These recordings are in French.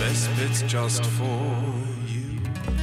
best bits just for you.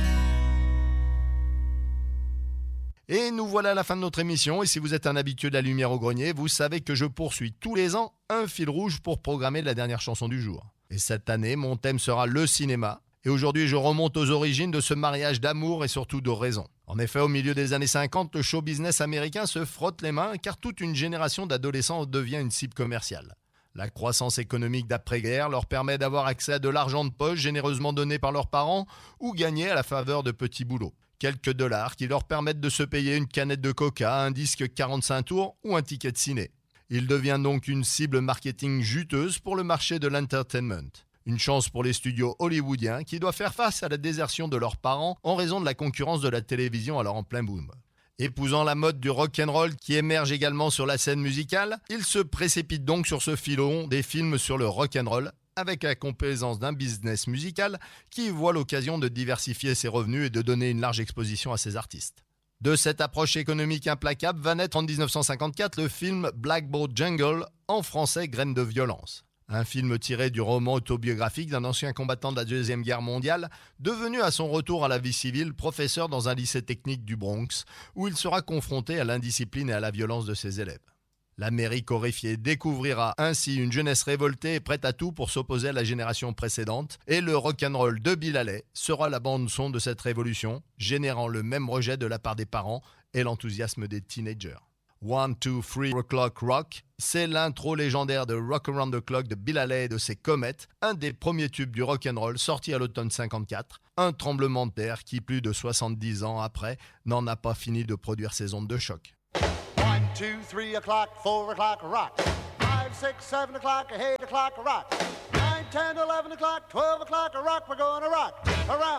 Et nous voilà à la fin de notre émission, et si vous êtes un habitué de la Lumière au Grenier, vous savez que je poursuis tous les ans un fil rouge pour programmer la dernière chanson du jour. Et cette année, mon thème sera le cinéma, et aujourd'hui je remonte aux origines de ce mariage d'amour et surtout de raison. En effet, au milieu des années 50, le show business américain se frotte les mains car toute une génération d'adolescents devient une cible commerciale. La croissance économique d'après-guerre leur permet d'avoir accès à de l'argent de poche généreusement donné par leurs parents ou gagné à la faveur de petits boulots. Quelques dollars qui leur permettent de se payer une canette de coca, un disque 45 tours ou un ticket de ciné. Il devient donc une cible marketing juteuse pour le marché de l'entertainment. Une chance pour les studios hollywoodiens qui doivent faire face à la désertion de leurs parents en raison de la concurrence de la télévision alors en plein boom. Épousant la mode du rock'n'roll qui émerge également sur la scène musicale, ils se précipitent donc sur ce filon des films sur le rock'n'roll avec la complaisance d'un business musical qui voit l'occasion de diversifier ses revenus et de donner une large exposition à ses artistes. De cette approche économique implacable va naître en 1954 le film Black Bolt Jungle, en français Graines de violence. Un film tiré du roman autobiographique d'un ancien combattant de la Deuxième Guerre mondiale, devenu à son retour à la vie civile professeur dans un lycée technique du Bronx, où il sera confronté à l'indiscipline et à la violence de ses élèves. L'Amérique horrifiée découvrira ainsi une jeunesse révoltée et prête à tout pour s'opposer à la génération précédente, et le rock'n'roll de Bill Haley sera la bande-son de cette révolution, générant le même rejet de la part des parents et l'enthousiasme des teenagers. 1, 2, 3 o'clock rock, c'est l'intro légendaire de Rock Around the Clock de Bill Haley et de ses Comets, un des premiers tubes du rock'n'roll sorti à l'automne 54, un tremblement de terre qui, plus de 70 ans après, n'en a pas fini de produire ses ondes de choc. 1, 2, 3 o'clock, 4 o'clock rock, 5, 6, 7 o'clock, 8 o'clock rock, 9, 10, 11 o'clock, 12 o'clock rock, we're gonna rock around